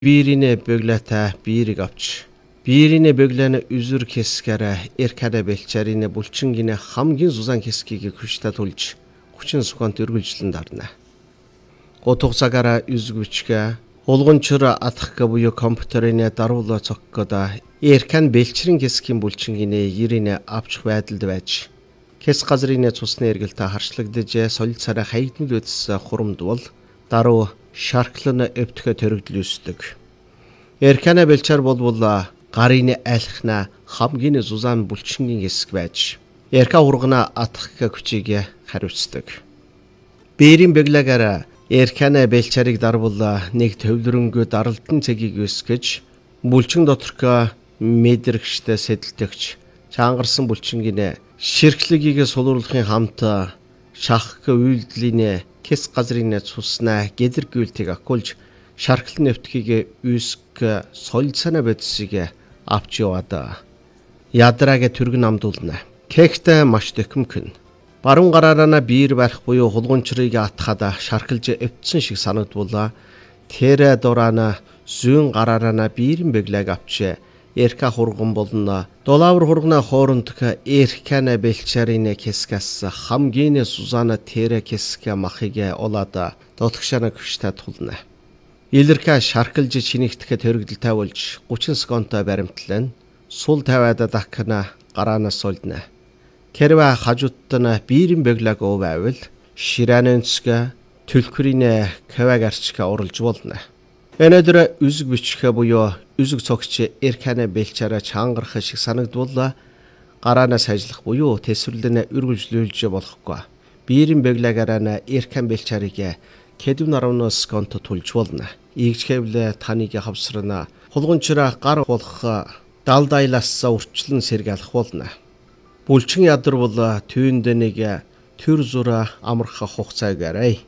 Biirine böglete biirig avч. Biirine böglene üzür keskere erkade belçerine bulçingine хамгийн зузаан кескигийг хүчтэй тулж хүчин сукант өргөлжлөн дарна. Утга цагаараа üzгүчгэ улгончор атахга буюу компьютерийн даруулаа цоггода эркан бэлчрэн кескийн булчингинэ иринэ авчих байдалд байж кес газрын цусны эргэлтэ харшлагдж солил царай хаягдмал үтс хурамд бол даруу шарклын өвтгө төрөгдөл үсдэг. Эркана бэлчэр болбол гарын айлхна хамгийн зузаан булчингийн хэсэг байж эрка ургана атах хүчийг хариуцдаг. Биерийн бэглэгэр эркана бэлчэрийг дарвал нэг төвлөрөнгө даралтан цэгийг өсгөж булчин доторх мэдрэгчтэй сэдэлтэгч чангарсан булчингийн ширхлэгийг сулруулахын хамт шахах үйлдэлийн кес газрын цуснаа гэдэргүүлтийг акулж шархлын нэвтгийг үсг солилцана бодисыг авч яваад ядрааг түргэн амдуулна. Кехтэй маш дэхмхэн. Баруун гараараа биер барих буюу хулгунчрыг атхад шархалж өвдсөн шиг санагдвал тэрэ дурана зүүн гараараа биерэн бэглэг авч эрка хурган болно. Долаавар хургана хоорондох эркана бэлчэрийн кескас хамгийн сузана тэрэ кеска махыг олоод дотгошана хүчтэй тулна. Илэрхэ шархалж чинэгтгэхэд төрөгдөлтэй болж 30 секундтай баримтлан сул тавиад дахна гараанаас сольдно. Кэрвэ хажууттана биерэн бэглэг овэвэл ширанэнцгэ төлхөрийн каваг арчка оруулж болно. Энэдэр үзэг бичгэ буюу үзэг цогч эркана бэлчээрэ чангарах шиг санагдвал гараанаас ажиллах буюу тэсвэрлэн үргэлжлүүлж болохгүй. Биерэн бэглэгээрээ эркан бэлчээрийг кэдвэн 10 секунд тулж болно. Игчхэвлэ таныг хавсрана. Хулгунчраа гар болох далдайлаас урчлан сэргэлэх болно. Булчин ядарвал түйнд нэг төр зура амрах хугацааг арай.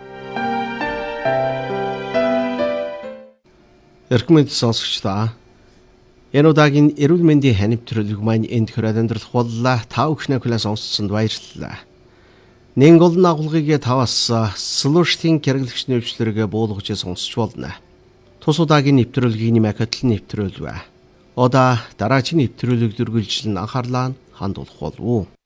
Эрхмэд сонсогчдаа энэ удаагийн эрүүл мэндийн ханив төрөлг маань энд хүрээд өндөрлөх боллоо. Та бүхнээ хүлээн сонсцсонд баярлалаа. Нэг олон агуулгыг таваас слуштын хэрэглэгч нэвчлэргээ буулгаж сонсч болно. Тус удаагийн нэвтрүүлгийн нэмэкэтэл нэвтрүүлвэ. Одаа дараагийн нэвтрүүлэг дүргэлжлэн анхаарлаа хандуулах болов уу?